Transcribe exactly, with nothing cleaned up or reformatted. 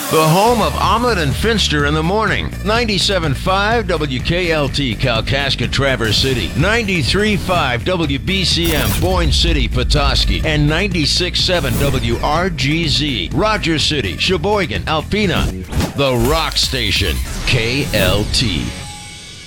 The home of Omelet and Finster in the morning. ninety-seven point five W K L T Kalkaska Traverse City. ninety-three point five W B C M Boyne City Petoskey. And ninety-six point seven W R G Z Rogers City, Sheboygan, Alpena. The Rock Station. K L T.